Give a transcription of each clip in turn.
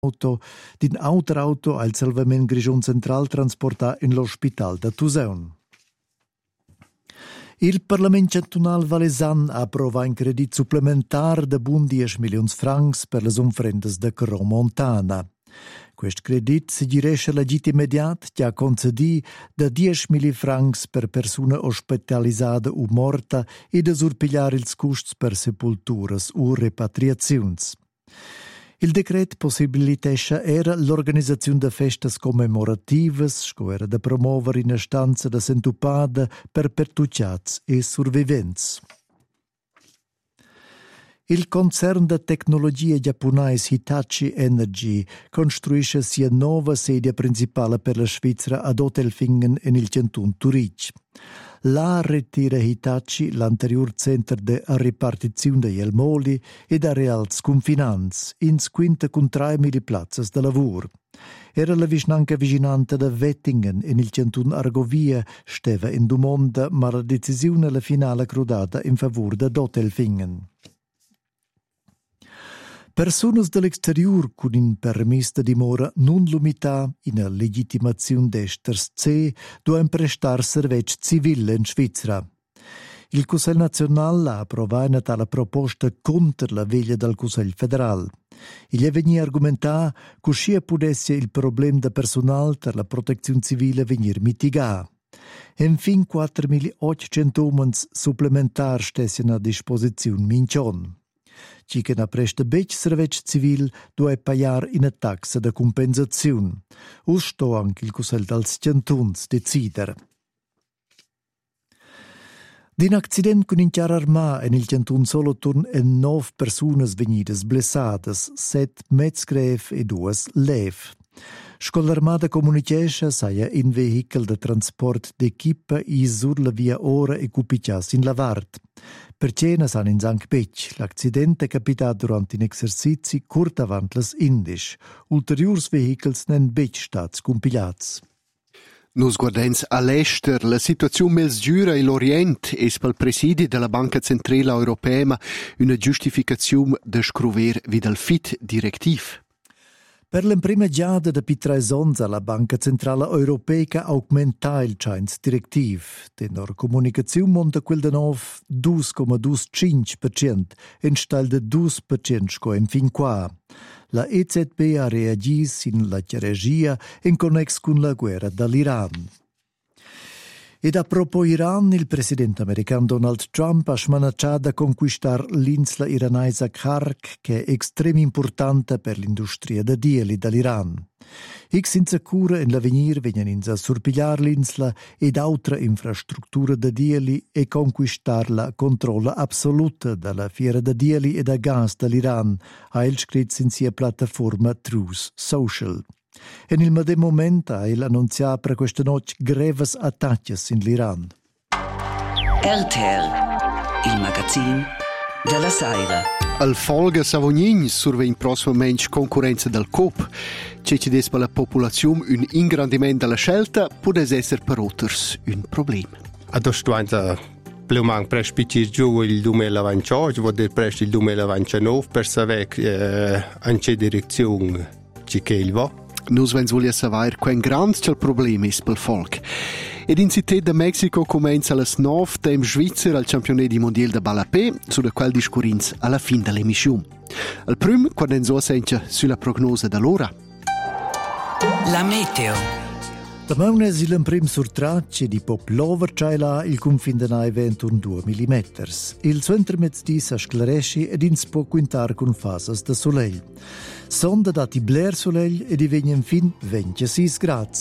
din auto al salvament Grischun Central transportà in l'ospital da Tusaun. Il Parlament cantonal valesan ha approvat un credit supplementar de bun 10 milions francs per las offrendas da Cromontana. Quest credit si giresce legit immediat che ha concedì da 10 mili francs per persuna ospitalizzata o morta e da surpigliare ils custs per sepulturas o repatriaziuns. Il decret possibilitescha era l'organizzazione de festas commemorativas, sco era da promover in stanza da sentupada per pertucciats e survivents. Il concern de tecnologia giapponais Hitachi Energy construisce sia nova sede principale per la Svizzera ad Otelfingen in il cantun Zurich. La retira Hitachi l'anterior center de ripartizione degli elmoli e da reals confinanz, ins quinta con 3.000 plazzas de lavur. Era la vicinanca vicinante da Wettingen in il cantun Argovia steva in domonda, ma la decisione alla finale crudata in favore da Otelfingen. Personas dall'exterior con un permis de dimora non limità in legitimazione d'esters C doivano prestar servizio civile in Svizzera. Il Consiglio Nazionale ha approvato una tale proposta contro la veglia del Consiglio Federale. Il è venuto argomentare che sia potesse il problema del personale per la protezione civile venire mitigato. Infine 4.800 uomini supplementari stessero a disposizione mincion. Chi che ne presta bec servizio civil deve pagare una taxa de compensazione. Usto anche il Consiglio dels Cantuns decider. Din accident con un char armà in il Cantun Solothurn e 9 personas venidas blessadas, 7 metzgref e 2 lev. Scolarmada comunichescha saia in vehicle de transport d'equipa i sur la via ora e cupicias in Lavart. Per cena san in Sankt Bec, l'accidente è capitato durante un esercizi curt avant las Indisch. Ulteriors vehicles nen Bec stats compigliats. Nos guardens all'ester, la situazione mels giura e l'Orient es pel presidi della Banca Centrale Europea una giustificazione de scruver vid al fit directiv. Per l'imprima giada da Pitraesonza la Banca Centrale Europea augmenta il Chains Directiv. Tenor comunicazione monta quel de nov 2,25% in stal de 2% sco in fin qua. La EZB ha reagis in la regia in connex con la guerra dall'Iran. Ed a propos Iran, il presidente americano Donald Trump ha smanacciato a conquistar l'insula iranaisa Khark, che è estrem importante per l'industria da dieli dall'Iran. Ix senza cura in l'avenir vengono in a surpigliar l'insula ed altre infrastrutture da dieli e conquistar la controlla assoluta dalla fiera da dieli e da gas dall'Iran, ha il scritto in sia piattaforma Truth Social. E nel medesimo momento ha il annunziato per questa notte greves attacchi in l'Iran. RTL, il magazine della Saira. Al Folga Savognin survein prossimamente concorrenza del COP. C'è ci des per la popolazione un ingrandimento della scelta, può essere per others un problema. Adostuanza Plumang prespicir giù il 2028, vuol dire presto il 2029 per sapere in che direzione ci va. Nus vens volia savoir quel grand c'è il problema is pel folk. Ed in Cité de Mexico comenza las 9 tem Svizzer al campionat mondial de Balapé, su da quel discurrins alla fin dell'emissione. Al prim, quando enzo sentia sulla prognose dell'ora. La meteo. La mauna è il prim surtracce di pop lover c'è il confine denai 21 mm. Il centro mezz'dì s'asclaresci ed ins può quintar con fasas da soleil. Sonda dati bler soleil e divegna infin 26 gradi.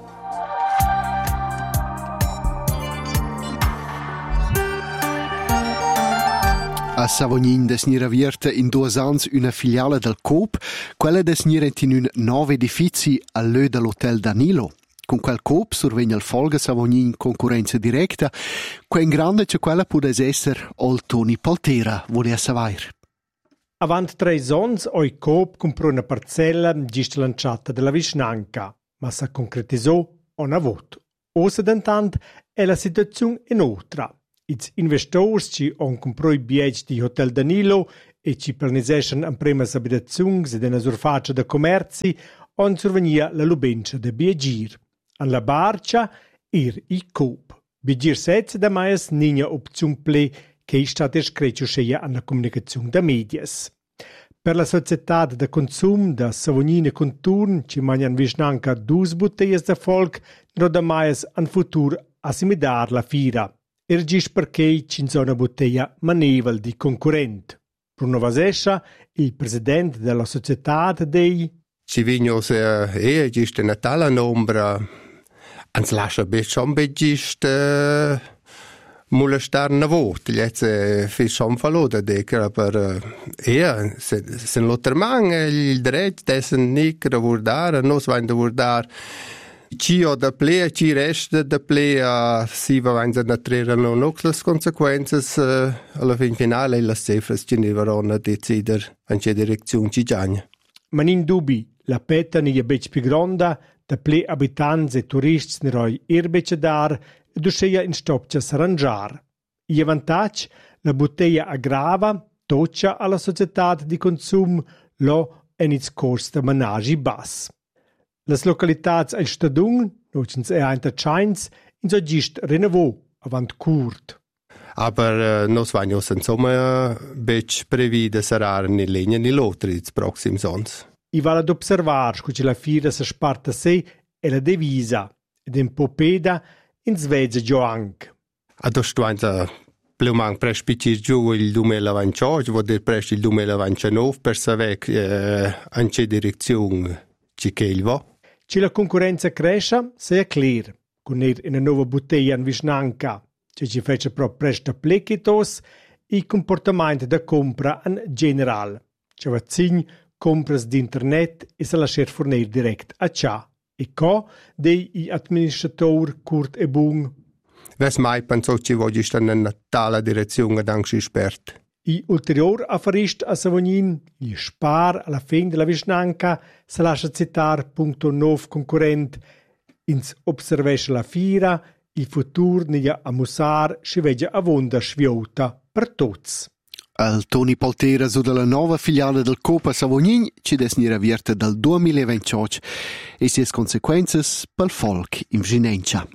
A Savognin desnira vierta in 2 ans una filiale del Coop, quella desnira in un 9 edifici all'Ö dell'Hotel Danilo. Con quel Coop survegna il Folga Savognin concorrenza diretta, quel grande c'è quella può essere al Toni Poltera, vuole savoir. Avant 3 ans oi Coop comprò una parcella gist lanciata della vicinanca, ma si concretizzò on a voto. Osa d'intant è la situazione in otra. Ils investitori ci hanno comprato i bieg di Hotel Danilo e ci planeseschan en premas abitaziuns ed ena surfatscha de commerzi on survegnia la lubentscha de Biagir. An la barcia i Coop. Biagir sez da maias nina opziun ple che è stata screcciuscheia alla comunicazione da medias. Per la società de consum da Savognina Conturn ci mangian visnanca 2 bottiglie da folk, no da maias an futur assimidar la fira. Ergis perché ci sono una bottiglia maneval di concorrent. Bruno Vasescia, il presidente della società dei ci vigno se giste una tala nombra ans lascia beccion begist molestar na vot, lietse fischon faloda decra per sen lottermang il dret dessen nic da vurdar, nos vain da vurdar ci o da plea, ci resta da plea, si va vain da trera no nox consequences alla fin finale las cifras ci ne varona decider an che direzione ci giagna. Ma in dubi, la peta ne è bec più gronda, da ple abitanti e turisti ne roi irbece dar e dusceia in stopcia s'arrangiar. I avantage, la bottiglia aggrava, toccia alla società di consum, lo en its cors da managi bas. Las localitats al stadun, nocens e ainta chains, in so gist renovò avant curt. Aber nos vain os insomma bec previde sarar ni legna ni lotri ils proxims ons. I val ad observar sco la fira sa sparta se e la devisa, ed in popeda in sveggia gioanc. Ad ostuanza plumang prespicir giù il 2028, vuol dire presto il 2029 per sapere in che direzione ci che va. Ci la concorrenza cresce, se è clear, con in una nuova bottiglia in Visnanca, ci fece proprio presto plechitos, i comportamenti da compra in generale. Ci va zin compras di internet e se lasciar fornire direct a ciò. E co dei amministrator Kurt e Bung. Ves mai penso ci voglio stare in tale direzione ad anche espert. I ulterior affarist a Savognin, i spar alla fin della Visnanca, se lascia citar punto 9 concorrent, ins observesce la fira, il futur nia a musar, si veggia a vonda sviota per tots. Al Toni Poltera su della nuova filiale del Coop a Savognin ci desnira vierta dal 2028 e sies consequences pel folk in Vginencia.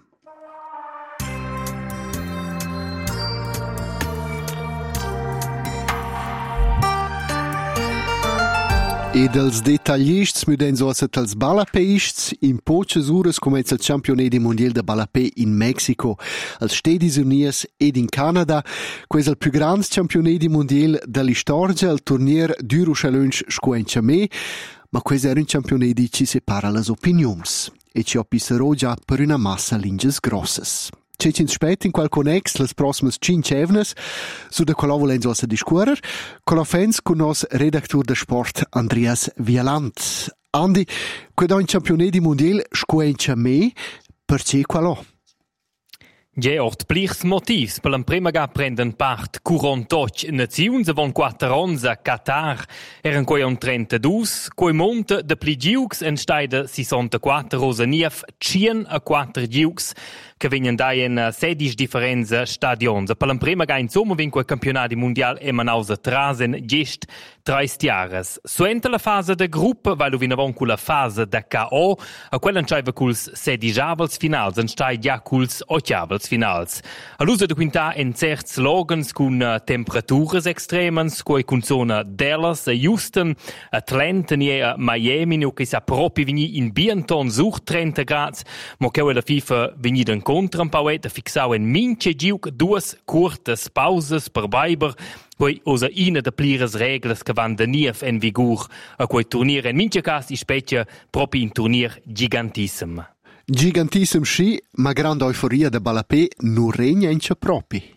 E dels dettaglists müden so als balapeists in poches ures comenza il campionato mondiale de balapè in Mexico, als Stati Unis ed in Canada. Ques il più grande campionato mondiale dell'istorgia, il turnier duro challenge scuencia me, ma ques era un campionato ci separa las opinions e ci oppisserò già per una massa linges grosses. C'è spät in quel connex las proximas 5 evnes, su de qual volen so a discuorer, con l'offens con nos redactor de sport Andreas Vialant. Andi, qued un campionato mondiale scuencia me, perché qual ho? Ja, ort plichs motivs per l'emprema ga prenden part 48 naziuns avon 4 ons a Qatar. Eran coi on 32, coi monte de pli giugs en staida 64 rosa nief 104 giugs che vengono dai in 16 differenti stadions. Per l'emprema ga insomma vinque il campionato mondiale e manausa trasen gest 3 stiares. Suente la fase de gruppa, vai lo vinavon con la fase da KO, a quella c'aiva culs 16 avals finals, en stai già culs 8 avals finals. All'uso de quinta en certs logans con temperaturas extremens, coi con zona Dallas, a Houston, Atlanta e a Miami, no che sa proprio vini in Bienton sur 30 gradi, mo che la FIFA vini den contra un pauet a fixau en mince giuc 2 curtes pauses per Biber, poi osa ina de plires reglas che van de nief en vigur a quei turnier en mince cas i specie proprio in turnier gigantissim. Gigantissim sci, ma grande euforia de balapè non regna in ce propi.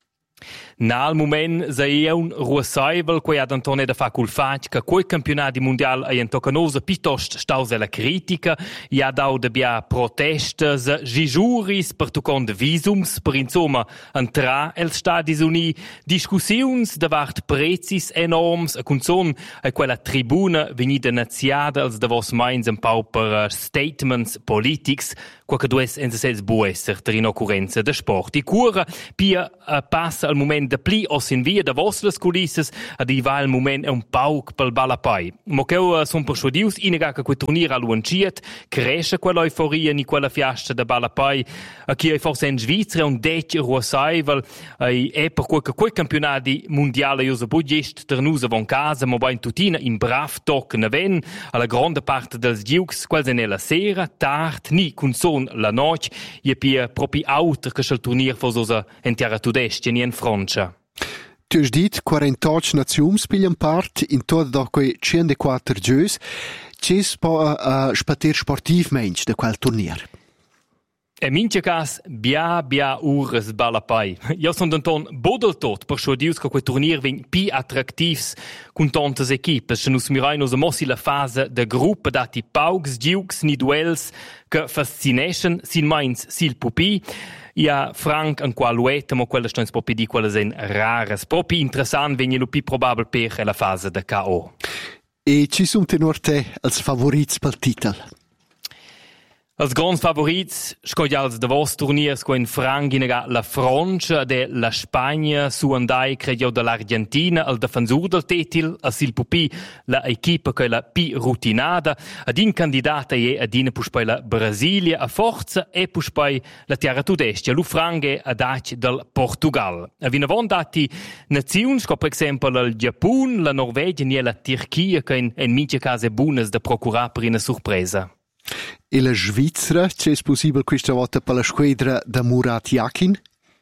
Nal moment sei un russaivel quei ad Antone da fa cul fac che quei campionati mondial ai en tocanosa piuttost staus la critica i ha dau de bia protestas gijuris per tucon de visums per insomma entra els Stati Unis discussiuns davart prezis enorms a cunzon a quella tribuna venida naziada als davos mainz un pau per statements politics quaque dues en se buesser ter in occurrenza de sport. I cura pia passa al moment da pli o sin via da vostras culisses ad il moment è un pauc pel Balapai. Mo che son persuadius inega che quel turnier a luanciet cresce quella euforia ni quella fiasta da Balapai a chi è forse in Svizzera un dec ruosaivel e per quel campionati mondiale io so budgest ter nus avon casa mo va in tutina in brav toc naven alla grande parte dels giucs quels nella sera tard ni cun son la noc e pia propi auter che il turnier fososa in terra tudestia ni in Francia. Tu hai dit 48 nazioni pigliano parte in tot da quei 104 gius. C'è spater sportiv mensch da quel turnier? E mince cas bia ures Balapai. Io son denton bodel tot per sciodius che quel turnier vegn pi attractivs cun tantas equipes. Se nus mirai nos mossi la fase de gruppa dati paucs, giucs, ni duels che fascineschen sin mains sil pupi. Ja, Frank an qua lueta, mo quella sto in spopi di quella sen raras. Propi interessant vegni lu pi probabel per la fase de KO. E ci sun tenor te als favorits pel titel? Als grands favorits scoglials de vos turniers co in Franca la Francia de la Spagna su andai credio de l'Argentina al defensur del titel a sil pupi la equipa che la pi rutinada ad in candidata e ad in puspai la Brasilia a forza e puspai la terra tudestia lu Franca ad ac del Portugal. A vinavon dati naziuns co per esempio il Giappun, la Norvegia e la Turchia che in mince case buonas da procurar per una sorpresa. E la Svizzera, c'è possibile questa volta per la squadra da Murat Yakin?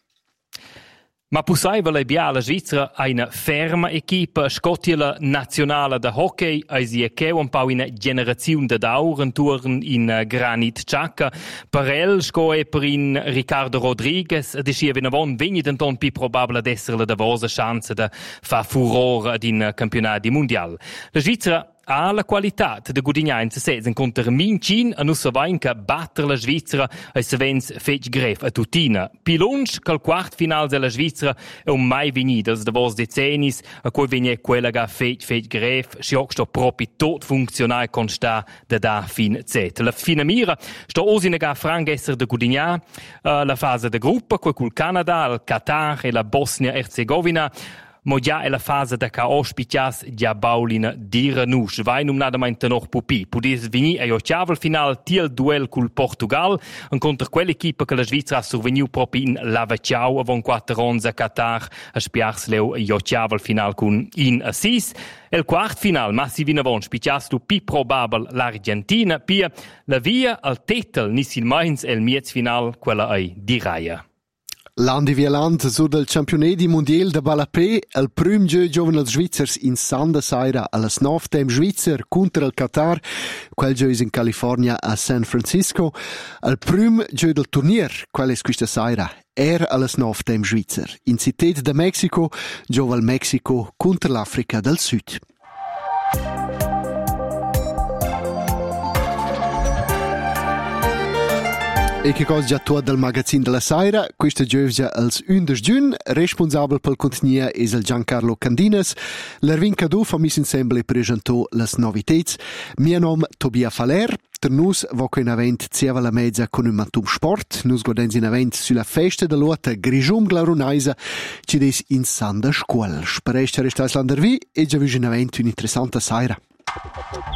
Ma possibile lebia la Svizzera ha una ferma equipa, scotti la nazionale da hockey, si è che un po' una generazione da dauren turn in Granit Xhaka, per el scoe per in Ricardo Rodriguez, ed esce venavon vegni denton pi probabile ad essere la davosa chance da fa furore ad in campionati mondial. La Svizzera ha la qualità de gudignar in se contra Mincin a nus vain che batter la Svizzera e se vens fetch gref a tutina. Pilunch che il quart final della Svizzera è un mai venidas da vos decennis a cui vigne quella che fetch gref sciocc sto propi tot funzionare con sta da fin zet. La fina mira sto osine ga franc esser de gudignar la fase de gruppa col Canada, il Qatar e la Bosnia-Herzegovina. Mo già è la fase da che ospitias già baulina dire nus. Vai numnadamente noch pupi. Pudis vini a iochiavel final tiel duel col Portugal, incontra quell'equipa che la Svizzera ha surveniu proprio in Lavacciau avon 4 ronza Qatar a spiars leu iochiavel final con in assis. El quart final, ma si vinavon spicias tu pi probabel l'Argentina, pia la via al titel nisil mains el miez final quella ai di raia. L'Andi Vieland sur del campionedi mondial de Balapé, il prim gio giovane als Svizzers in Sanda Saira allas 9 tem Svizzer contra il Qatar, quel gio is in California a San Francisco, il prim gio del turnier, quel is questa Saira, allas 9 tem Svizzer. In Città de Mexico, giova il Mexico contra l'Africa del Sud. E che cosa già tu del magazine della Saira, questa giovja als 11 giugno, responsabile per il contenuto è il Giancarlo Candinas, l'Ervin Cadu fa mis insieme presentò le novità. Mio nome Tobia Faller, per nus voco in event zieva la mezza con un matum sport, nus godens in event sulla festa dell'uota Grigium Glarunaisa, ci des in Sanda Scuol. Speresta restais l'andervi e già vi in event un'interessante Saira.